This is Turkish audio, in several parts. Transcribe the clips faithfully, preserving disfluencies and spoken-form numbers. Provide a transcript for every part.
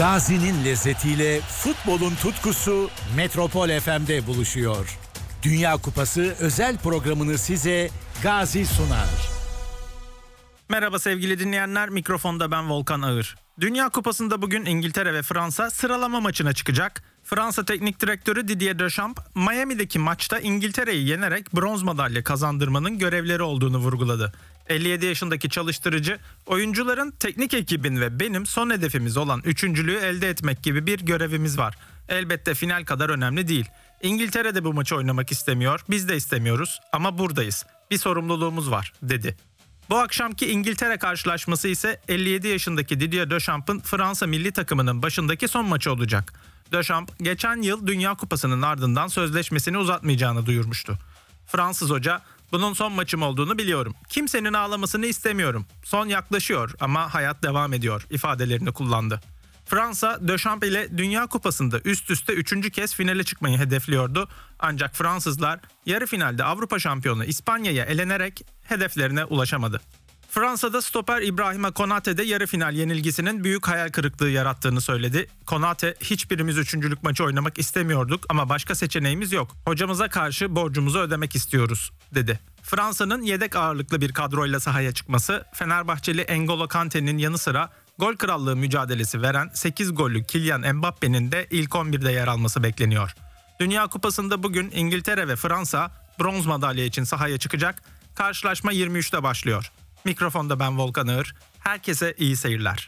Gazi'nin lezzetiyle futbolun tutkusu Metropol F M'de buluşuyor. Dünya Kupası özel programını size Gazi sunar. Merhaba sevgili dinleyenler, mikrofonda ben Volkan Ağır. Dünya Kupası'nda bugün İngiltere ve Fransa sıralama maçına çıkacak. Fransa Teknik Direktörü Didier Deschamps, Miami'deki maçta İngiltere'yi yenerek bronz madalya kazandırmanın görevleri olduğunu vurguladı. elli yedi yaşındaki çalıştırıcı, oyuncuların, teknik ekibin ve benim son hedefimiz olan üçüncülüğü elde etmek gibi bir görevimiz var. Elbette final kadar önemli değil. İngiltere de bu maçı oynamak istemiyor, biz de istemiyoruz ama buradayız. Bir sorumluluğumuz var, dedi. Bu akşamki İngiltere karşılaşması ise elli yedi yaşındaki Didier Deschamps'ın Fransa milli takımının başındaki son maçı olacak. Deschamps, geçen yıl Dünya Kupası'nın ardından sözleşmesini uzatmayacağını duyurmuştu. Fransız hoca, "Bunun son maçım olduğunu biliyorum. Kimsenin ağlamasını istemiyorum. Son yaklaşıyor ama hayat devam ediyor" ifadelerini kullandı. Fransa, Deschamps ile Dünya Kupası'nda üst üste üçüncü kez finale çıkmayı hedefliyordu. Ancak Fransızlar yarı finalde Avrupa şampiyonu İspanya'ya elenerek hedeflerine ulaşamadı. Fransa'da stoper İbrahima Konate de yarı final yenilgisinin büyük hayal kırıklığı yarattığını söyledi. Konate, "Hiçbirimiz üçüncülük maçı oynamak istemiyorduk ama başka seçeneğimiz yok. Hocamıza karşı borcumuzu ödemek istiyoruz," dedi. Fransa'nın yedek ağırlıklı bir kadroyla sahaya çıkması, Fenerbahçeli N'Golo Kante'nin yanı sıra gol krallığı mücadelesi veren sekiz gollü Kylian Mbappe'nin de ilk on birde yer alması bekleniyor. Dünya Kupası'nda bugün İngiltere ve Fransa bronz madalya için sahaya çıkacak. Karşılaşma yirmi üçte başlıyor. Mikrofonda ben Volkan Ağır. Herkese iyi seyirler.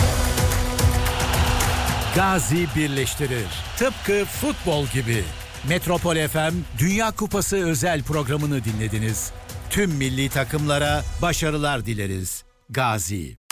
Gazi birleştirir. Tıpkı futbol gibi. Metropol F M Dünya Kupası özel programını dinlediniz. Tüm milli takımlara başarılar dileriz. Gazi.